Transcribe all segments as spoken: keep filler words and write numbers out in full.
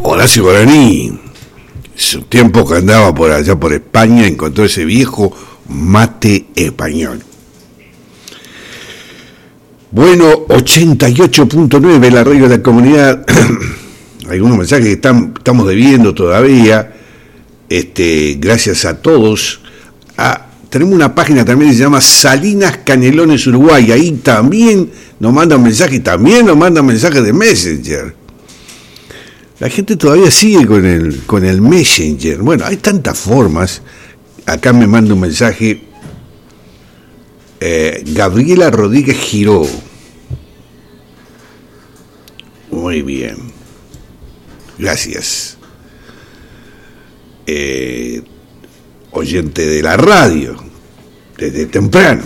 Horacio Guaraní, hace un tiempo que andaba por allá por España, encontró ese viejo mate español. Bueno, ochenta y ocho punto nueve, la radio de la comunidad. Algunos mensajes que están, estamos debiendo todavía. Este, gracias a todos. Ah, tenemos una página también que se llama Salinas Canelones Uruguay. Ahí también nos mandan mensajes, y también nos mandan mensajes de Messenger. La gente todavía sigue con el, con el Messenger. Bueno, hay tantas formas. Acá me manda un mensaje eh, Gabriela Rodríguez Giró. Muy bien. Gracias. Eh, oyente de la radio, desde temprano.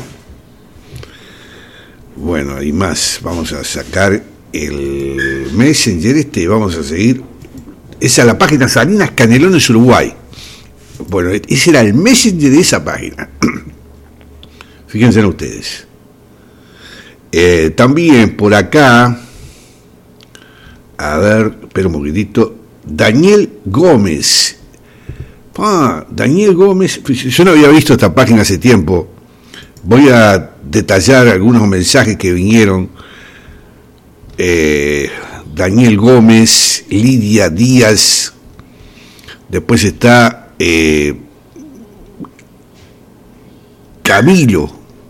Bueno, hay más. Vamos a sacar el Messenger este y vamos a seguir. Esa es la página Salinas Canelones Uruguay. Bueno, ese era el Messenger de esa página. Fíjense ustedes. Eh, también por acá, a ver, espera un poquitito, Daniel Gómez. Ah, Daniel Gómez, yo no había visto esta página hace tiempo. Voy a detallar algunos mensajes que vinieron. Eh, Daniel Gómez, Lidia Díaz, después está eh, Camilo,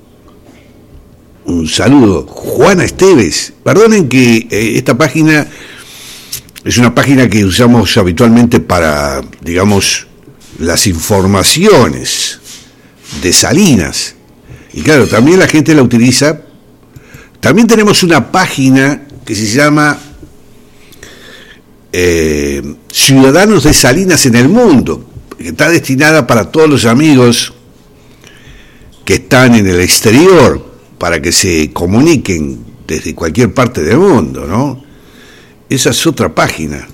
un saludo, Juana Esteves. Perdonen que eh, esta página es una página que usamos habitualmente para, digamos, las informaciones de Salinas, y claro, también la gente la utiliza. También tenemos una página que se llama eh, Ciudadanos de Salinas en el Mundo, que está destinada para todos los amigos que están en el exterior, para que se comuniquen desde cualquier parte del mundo, ¿no? Esa es otra página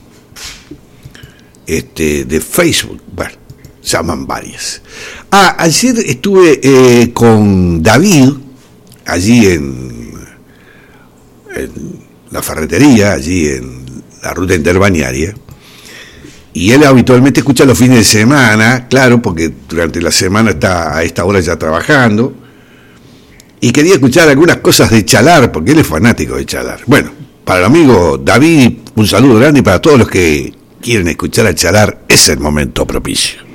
este, de Facebook. Bueno, se llaman varias. Ah, ayer estuve eh, con David, allí en, en la ferretería, allí en la ruta interbalnearia, y él habitualmente escucha los fines de semana, claro, porque durante la semana está a esta hora ya trabajando, y quería escuchar algunas cosas de Chalar, porque él es fanático de Chalar. Bueno, para el amigo David, un saludo grande, y para todos los que quieren escuchar a Chalar, es el momento propicio.